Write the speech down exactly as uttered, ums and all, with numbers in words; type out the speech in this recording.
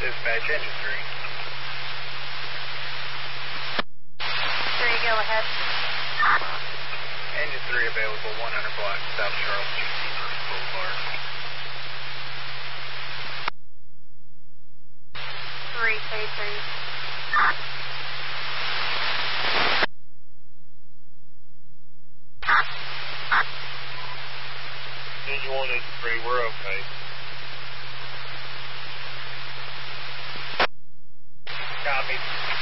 Dispatch, engine three. Three, go ahead. Engine three available, one hundred block, South Charles, G C Murphy Boulevard. Three, phase three. Engine one, engine three, we're okay. Copy.